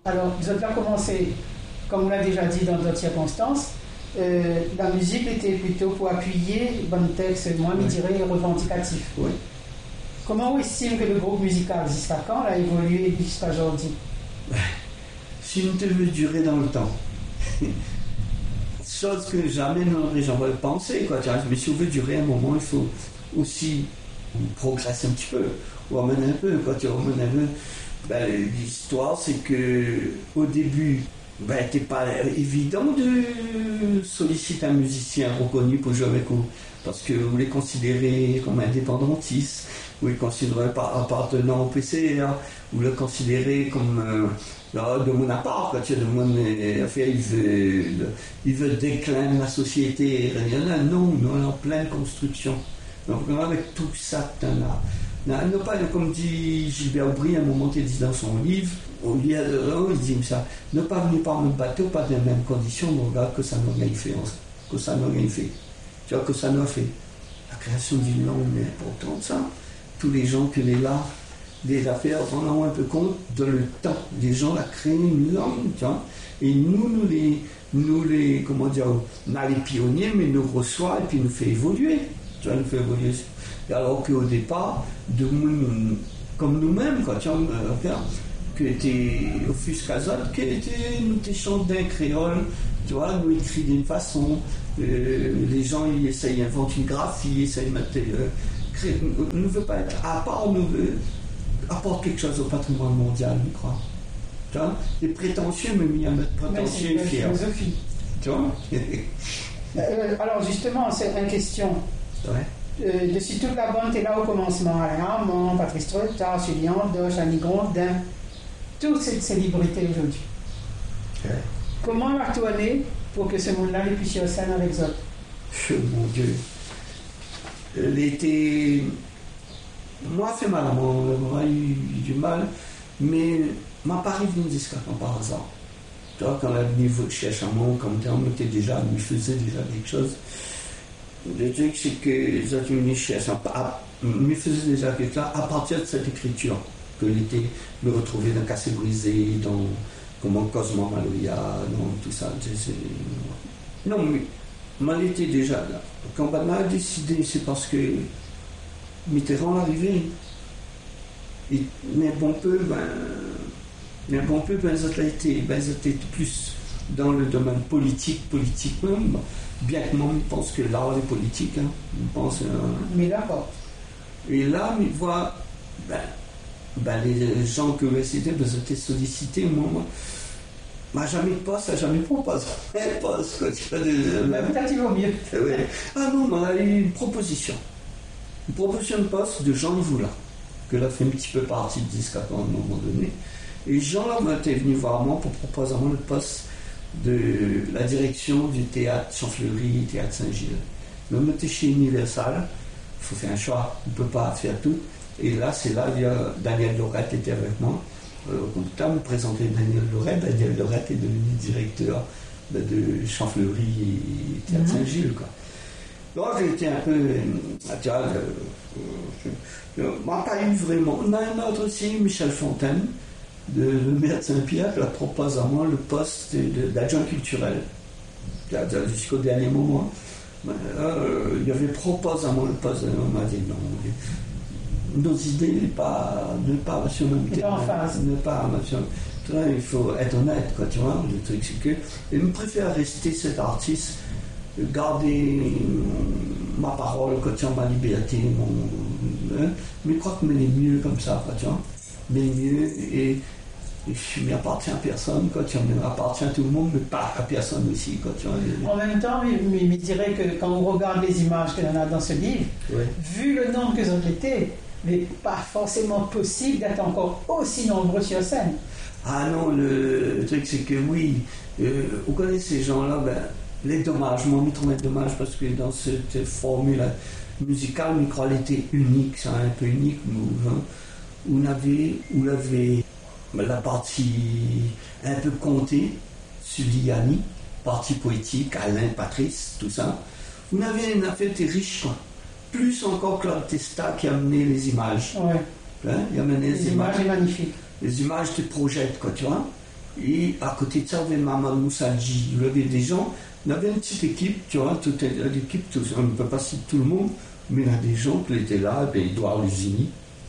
Alors, vous avez commencé, comme on l'a déjà dit dans d'autres circonstances, la musique était plutôt pour appuyer bon texte, moi, je dirais, revendicatif. Oui. Comment on estime que le groupe musical jusqu'à quand a évolué jusqu'à aujourd'hui? Si nous devons durer dans le temps. Chose que jamais n'aurait jamais pensé, quoi. Mais si on veut durer un moment, il faut aussi progresser un petit peu, ou amener un peu, quand tu emmènes un peu. L'histoire, c'est que au début, c'était pas évident de solliciter un musicien reconnu pour jouer avec vous, parce que vous les considérez comme indépendantistes, vous les considérez pas appartenant au PCA, vous les considérez comme de mon appart, quand tu as de mon affaire, il veut décliner la société. Non, on est en pleine construction. Donc avec tout ça, ne pas, comme dit Gilbert Aubry, à un moment il dit dans son livre, au lieu de il dit ça, ne pas venir par le bateau, pas dans les mêmes conditions, mais regarde que ça n'a rien fait. Que ça n'a rien fait. Tu vois que ça n'a fait. La création d'une langue est importante, ça. Tous les gens que les là, des affaires, on en rend un peu compte de le temps. Les gens ont créé une langue, tu vois. Et nous les, comment dire, on a les pionniers, mais nous reçoit et puis nous fait évoluer. Tu vois, nous fait évoluer. Alors qu'au départ, comme nous-mêmes, quand tu vois, que était au Fuscazot, nous étions d'un créole, tu vois, nous écrit d'une façon, les gens ils essayent d'inventer une graphie, ils essayent de mettre. Nous ne veut pas être à part, nous veut apporter quelque chose au patrimoine mondial, je crois. Tu vois, les prétentieux, mais mis à mettre prétentieux et fiers. Philosophie. Tu vois. Alors justement, c'est une question. Ouais. Dessus toute la bande est là au commencement. Alain Armand, Patrice Trotta, Julien Doche, Annie Grondin, toute cette célébrité aujourd'hui. Ouais. Comment va tourner pour que ce monde-là les puisse sur scène avec eux? Mon Dieu. L'été. Moi, fait mal à moi, j'ai eu du mal, mais m'a pas arrivé jusqu'à quand par hasard. Tu vois, quand le niveau de cherche à moi, comme on était déjà, on faisait déjà quelque chose. Le truc, c'est que les autres me faisaient déjà quelque chose à partir de cette écriture, que l'été me retrouvait dans Cassé Brisé, dans comment Cosmo Maloya, dans tout ça. Non, mais moi, l'été déjà là. Quand on a décidé, c'est parce que Mitterrand est arrivé. Mais bon peu, ils étaient plus dans le domaine politique même. Bien que moi, je pense que l'art est politique. Hein. Mais d'accord. Et là, on voit les gens que vous citez, ils étaient sollicités. Moi, jamais de poste, jamais proposé. Poste, quoi. Peut-être il vaut mieux. Ouais. Ah non, on a eu une proposition. Une proposition de poste de Jean Voula, que là fait un petit peu partie de Disque à un moment donné. Et Jean là était venu voir moi pour proposer à moi le poste de la direction du théâtre Champfleury, théâtre Saint-Gilles. Mais on était chez Universal, il faut faire un choix, on ne peut pas faire tout. Et là, c'est là, il y a Daniel Lorette qui était avec moi. Comme ça, on me présentait Daniel Lorette. Daniel Lorette est devenu directeur de Champfleury et théâtre Saint-Gilles, quoi. Donc j'étais un peu. Moi, pas eu vraiment. On a un autre aussi, Michel Fontaine, le maire de Saint-Pierre, qui a proposé à moi le poste d'adjoint culturel. Jusqu'au dernier moment. Il avait proposé à moi le poste, on m'a dit non. Nos idées ne pas sur le même terrain. Il faut être honnête, quoi, tu vois. Le truc, c'est que. Je préfère rester cet artiste. Garder ma parole, ma liberté, mais je crois que c'est mieux comme ça, quoi, tu vois. Mais mieux, et je m'appartiens à personne, quoi, tu vois, m'appartient à tout le monde, mais pas à personne aussi, quoi, tu vois. En même temps, je dirais que quand on regarde les images que l'on a dans ce livre, vu le nombre qu'ils ont été, mais pas forcément possible d'être encore aussi nombreux sur scène. Ah non, le truc c'est que oui, vous connaissez ces gens-là, les dommages, moi je trouve dommage parce que dans cette formule musicale, je crois qu'elle était unique, c'est un peu unique, où on avait la partie un peu contée, Suliani, partie poétique, Alain, Patrice, tout ça. On avait une affaire qui était riche, quoi. Plus encore que l'Artesta qui a amené les images. Ouais. Hein, il a amené les images magnifiques. Les images te projettent, quoi, tu vois. Et à côté de ça, on avait Maman Moussadji, il y avait des gens, on avait une petite équipe, tu vois, toute l'équipe, on ne peut pas citer tout le monde, mais il y a des gens qui étaient là, ben, Edouard Lusini,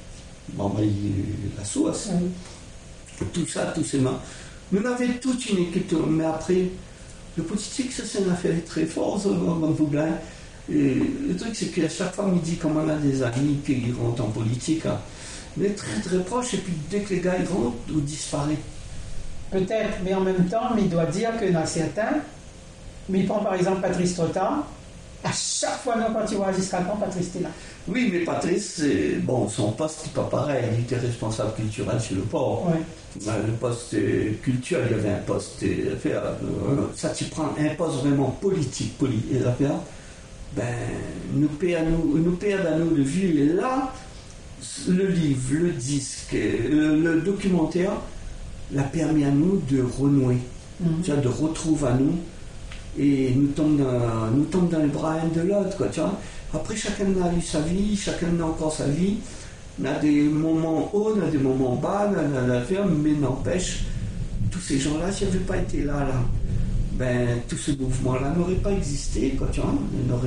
la sauce, tout ça, tous ces mains. Mais on avait toute une équipe, mais après, le politique, ça c'est une affaire très forte, le truc, c'est qu'à chaque fois, on me dit comme on a des amis qui rentrent en politique, hein, on est très très proches, et puis dès que les gars ils rentrent, on disparaît. Peut-être, mais en même temps, il doit dire qu'il y en a certains, mais il prend par exemple Patrice Trotin, à chaque fois quand il voit jusqu'à quand, Patrice est là. Oui, mais Patrice, bon, son poste n'est pas pareil, il était responsable culturel sur le port. Ouais. Le poste culturel, il y avait un poste affaire. Ça, tu prends un poste vraiment politique, affaire. Ben, nous perdons à nous de vue. Et là, le livre, le disque, le documentaire l'a permis à nous de renouer, tu vois, de retrouver à nous. Et nous tombons dans les bras un de l'autre, quoi, tu vois. Après, chacun a eu sa vie, chacun a encore sa vie. On a des moments hauts, on a des moments bas, mais n'empêche, tous ces gens-là, s'ils n'avaient pas été là, ben, tout ce mouvement-là n'aurait pas existé, quoi, tu vois.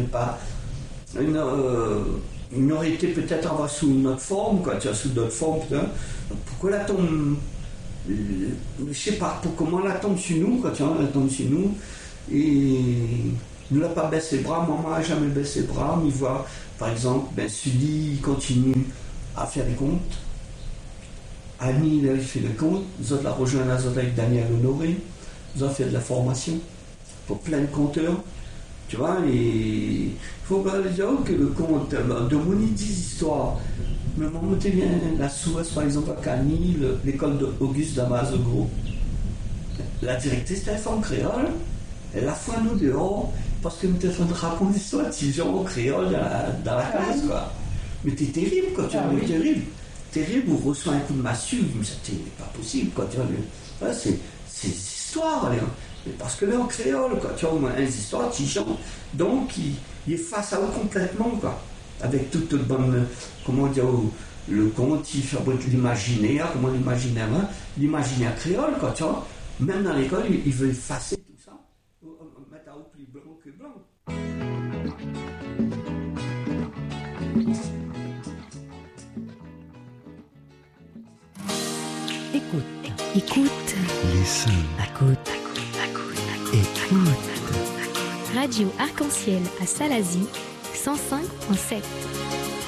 Il n'aurait été peut-être sous une autre forme, quoi, tu vois, sous d'autres formes, peut-être. Pourquoi la tombe, je sais pas, comment la tombe sur nous, quoi, tu vois, la tombe sur nous, et nous n'a pas baissé les bras, maman n'a jamais baissé les bras, mais voit, par exemple, ben, Sully continue à faire des comptes, Annie, il fait des comptes, nous autres la rejoint avec Daniel Honoré, nous avons fait de la formation pour plein de compteurs, tu vois, et il faut pas dire que le compte, de Moni 10 histoires, mais mon monté bien la Souesse, par exemple, à Cagny, l'école d'Auguste Damas-Gros. La directrice était femme créole, elle a foi nous dehors, parce que nous étions en train de raconter l'histoire de gens créoles dans la classe, quoi. Mais t'es terrible, quoi, tu vois, terrible. Terrible, on reçoit un coup de massue, mais c'était pas possible, quoi, tu vois. C'est histoires, là. Mais parce que là, en créole, quoi, tu vois, au moins, les histoires, tu gens. Donc, il est face à eux complètement, quoi. Avec toute bonne, comment dire, le conte, il fabrique l'imaginaire, comment l'imaginaire créole, quoi, tu vois. Même dans l'école, il veut effacer tout ça, mettre à haut plus blanc que blanc. Écoute. Listen. Écoute. Radio Arc-en-Ciel à Salazie, 105.7.